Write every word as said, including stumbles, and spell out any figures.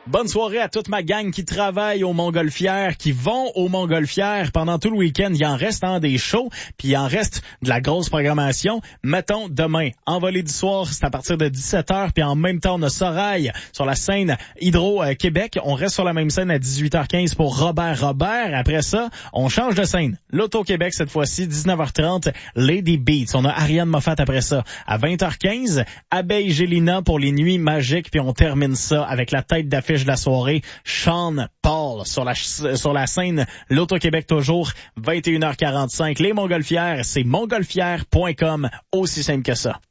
Bonne soirée à toute ma gang qui travaille au Montgolfière, qui vont au Montgolfière pendant tout le week-end. Il en reste hein, des shows, puis il en reste de la grosse programmation. Mettons, demain, Envolée du soir, c'est à partir de dix-sept heures, puis en même temps, on a Sorail sur la scène Hydro-Québec. On reste sur la même scène à dix-huit heures quinze pour Robert Robert. Après ça, on change de scène. L'Auto-Québec cette fois-ci, dix-neuf heures trente, Lady Beats. On a Ariane Moffat après ça. À vingt heures quinze, Abeille Gélina pour les Nuits Magiques, puis on termine ça avec la tête d'affiche de la soirée, Sean Paul sur la sur la scène L'Auto-Québec toujours, vingt et une heures quarante-cinq. Les Montgolfières, c'est montgolfière point com, aussi simple que ça.